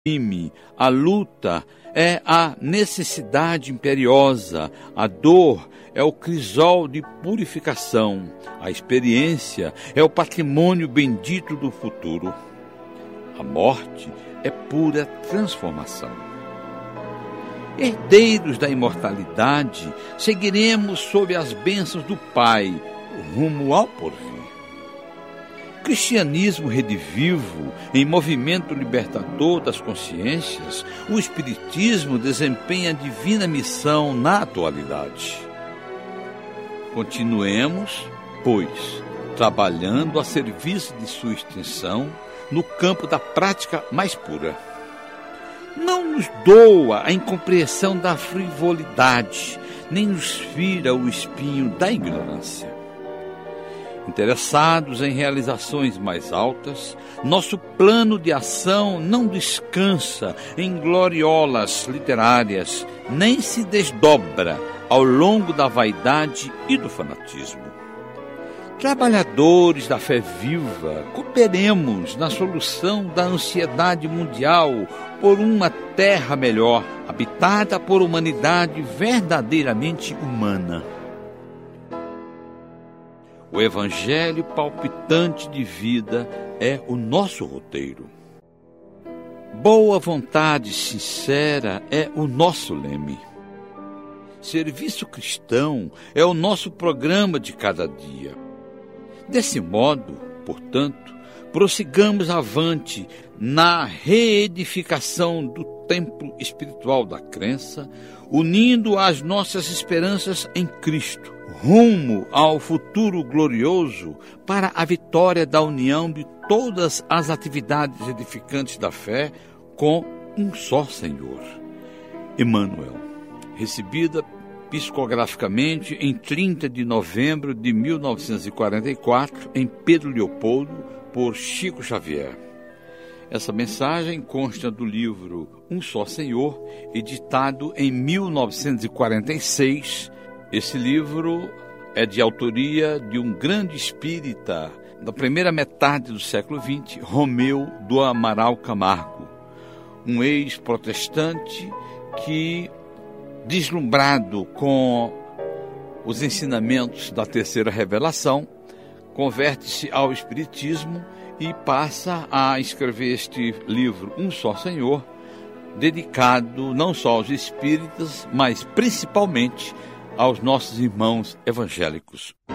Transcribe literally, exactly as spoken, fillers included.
crime, a luta é a necessidade imperiosa, a dor é o crisol de purificação, a experiência é o patrimônio bendito do futuro. A morte é pura transformação. Herdeiros da imortalidade, seguiremos sob as bênçãos do Pai, rumo ao porvir. Cristianismo redivivo, em movimento libertador das consciências, o Espiritismo desempenha a divina missão na atualidade. Continuemos, pois, trabalhando a serviço de sua extensão no campo da prática mais pura. Não nos doa a incompreensão da frivolidade, nem nos fira o espinho da ignorância. Interessados em realizações mais altas, nosso plano de ação não descansa em gloriolas literárias, nem se desdobra ao longo da vaidade e do fanatismo. Trabalhadores da fé viva, cooperemos na solução da ansiedade mundial por uma terra melhor, habitada por humanidade verdadeiramente humana. O Evangelho palpitante de vida é o nosso roteiro. Boa vontade sincera é o nosso leme. Serviço cristão é o nosso programa de cada dia. Desse modo, portanto, prossigamos avante na reedificação do templo espiritual da crença, unindo as nossas esperanças em Cristo, rumo ao futuro glorioso para a vitória da união de todas as atividades edificantes da fé com um só Senhor. Emmanuel, recebida psicograficamente em trinta de novembro de mil novecentos e quarenta e quatro, em Pedro Leopoldo, por Chico Xavier. Essa mensagem consta do livro Um Só Senhor, editado em mil novecentos e quarenta e seis. Esse livro é de autoria de um grande espírita da primeira metade do século vinte, Romeu do Amaral Camargo, um ex-protestante que, deslumbrado com os ensinamentos da terceira revelação, converte-se ao Espiritismo e passa a escrever este livro, Um Só Senhor, dedicado não só aos espíritas, mas principalmente aos nossos irmãos evangélicos.